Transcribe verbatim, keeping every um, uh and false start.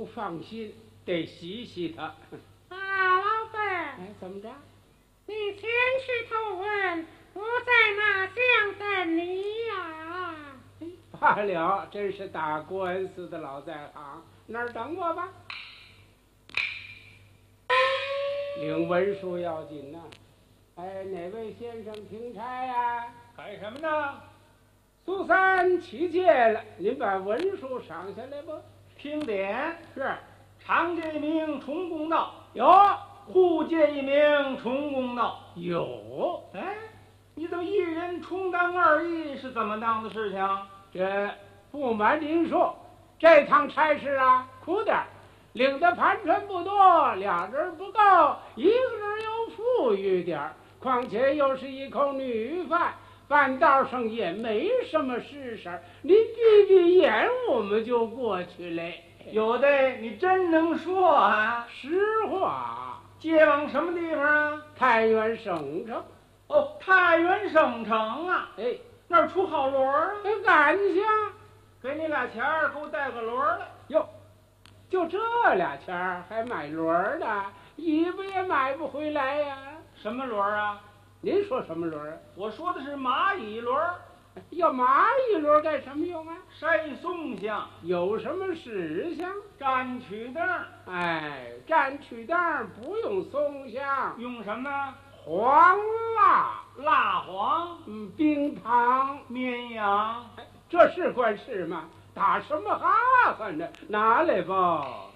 放心，得洗洗它。 啊，老板， 哎，怎么着？ 你先去投问，我在那厢等你呀、 罢了，真是打官司的老在行，那儿等我吧。领文书要紧呐、哎，哪位先生听差呀、 干什么呢？ 苏三起戒了，您把文书赏下来吧。 听典， 是， 常见一名重公道， 有户见一名重公道。 有， 哎，你怎么一人充当二役是怎么当的事情？ 这不瞒您说，这趟差事啊，苦点儿，领的盘缠不多，俩人不够，一个人又富裕点儿，况且又是一口女饭，半道上也没什么事事儿，您闭闭眼，我们就过去嘞。 有的你真能说啊！ 实话， 接往什么地方啊？ 太原省城， 哦，太原省城啊， 哎， 那儿出好轮儿啊！ 感谢给你俩钱儿，给我带个轮儿来。 哟，就这俩钱儿还买轮儿呢，尾巴也买不回来呀、 什么轮儿啊？ 您说什么轮儿？ 我说的是蚂蚁轮儿， 要蚂蚁轮儿干什么用啊？ 筛松香， 有什么事项？ 占取凳儿， 哎，占取凳儿不用松香， 用什么呢？ 黄蜡， 蜡黄、 嗯，冰糖， 绵羊。 这是管事吗？打什么哈哈呢？拿来吧。